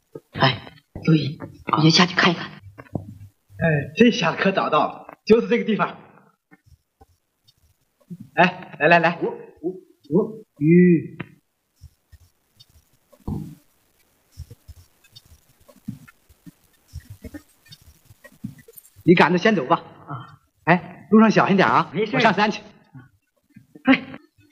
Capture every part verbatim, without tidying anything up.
哎，刘姨，我先下去看一看。 哎，这下可找到了，就是这个地方。哎，来来来，我我我，鱼。你赶着先走吧。啊，哎，路上小心点啊！没事，我上山去。哎，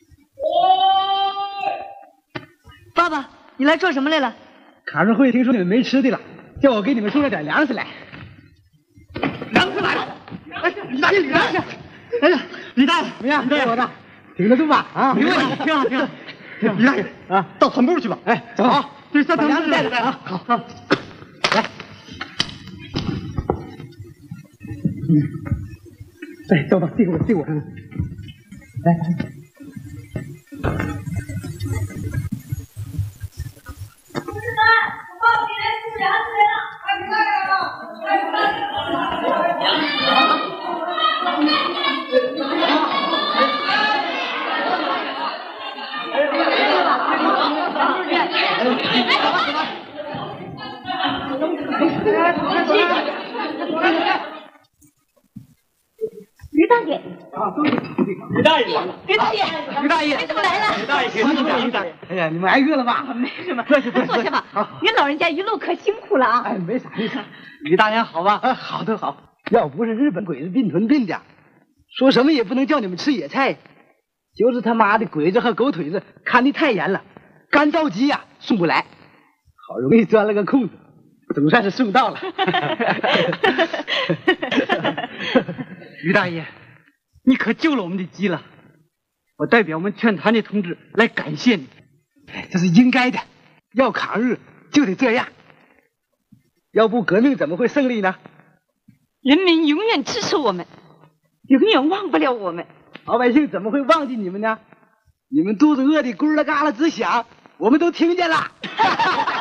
爸爸，你来做什么来了？ 卡顺会听说你们没吃的了，叫我给你们送了点粮食来。粮食来了！哎，李大爷，李大爷，哎呀，李大爷，怎么样？对我的，挺得住吧？啊，没问题，挺好，挺好。李大爷啊，到团部去吧。哎，走好，这三粮食带着啊。好，好，来。嗯，哎，等等，递给我，递给我看看。来，来。 同志们，我报给人送粮食来了，快点来了，快点来于大爷， 啊，都是于大爷来了， 于大爷， 于大爷， 你怎么来了？ 于大爷，于大爷，哎呀，你们挨饿了吧？ 没什么， 坐下， 坐下吧。好，您老人家一路可辛苦了啊。 哎，没啥没啥。于大爷好吧？啊，好的好。要不是日本鬼子并吞并的，说什么也不能叫你们吃野菜。就是他妈的鬼子和狗腿子看得太严了，干着急呀，送不来。好容易钻了个空子，总算是送到了。于大爷，你可救了我们的鸡了，我代表我们劝团的同志来感谢你。哎，这是应该的，要抗日就得这样，要不革命怎么会胜利呢？ 人民永远支持我们，永远忘不了我们。 老百姓怎么会忘记你们呢？你们肚子饿得咕啦嘎啦直响，我们都听见了。